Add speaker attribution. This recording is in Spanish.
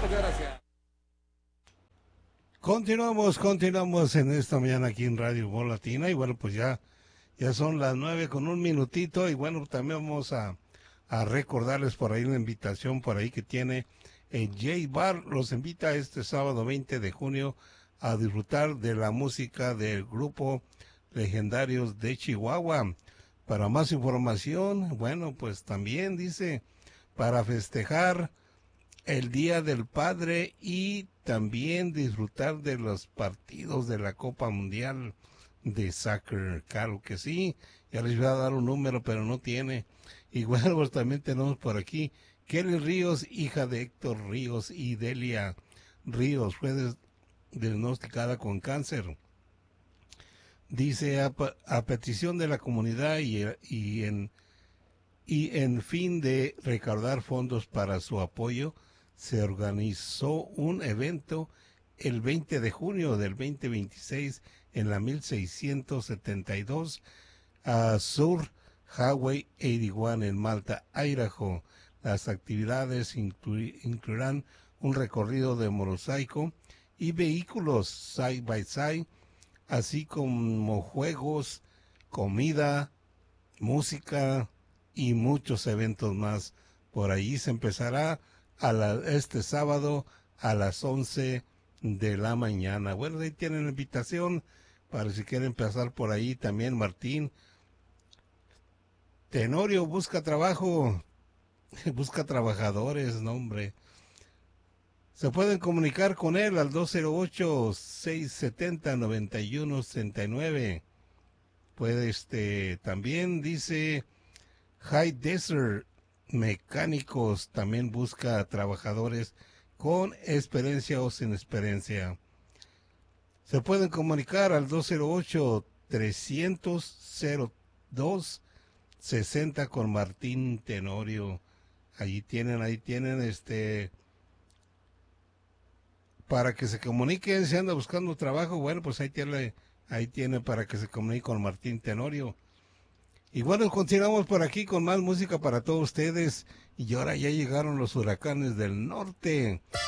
Speaker 1: Muchas gracias.
Speaker 2: Continuamos en esta mañana aquí en Radio Voz Latina y bueno, pues ya son las 9:01 y bueno, también vamos a recordarles por ahí una invitación por ahí que tiene J Bar, los invita este sábado 20 de junio a disfrutar de la música del grupo Legendarios de Chihuahua. Para más información, bueno, pues también dice, para festejar el Día del Padre y también disfrutar de los partidos de la Copa Mundial de Soccer. Claro que sí, ya les voy a dar un número, pero no tiene. Y bueno, pues también tenemos por aquí Kelly Ríos, hija de Héctor Ríos y Delia Ríos, fue diagnosticada con cáncer. Dice, a petición de la comunidad y en fin de recaudar fondos para su apoyo, se organizó un evento el 20 de junio del 2026 en la 1672 a Sur Highway 81 en Malta, Idaho. Las actividades incluirán un recorrido de motorcycle y vehículos side by side, así como juegos, comida, música y muchos eventos más. Por allí se empezará este sábado a las 11 de la mañana. Bueno, ahí tienen la invitación para si quieren pasar por ahí también. Martín Tenorio busca trabajo, busca trabajadores, no hombre. Se pueden comunicar con él al 208-670-9169. Puede también dice High Desert Mecánicos también busca trabajadores con experiencia o sin experiencia. Se pueden comunicar al 208-300-0260 con Martín Tenorio. Ahí tienen, para que se comuniquen, si anda buscando trabajo, bueno, pues ahí tiene para que se comunique con Martín Tenorio. Y bueno, continuamos por aquí con más música para todos ustedes. Y ahora ya llegaron los huracanes del norte.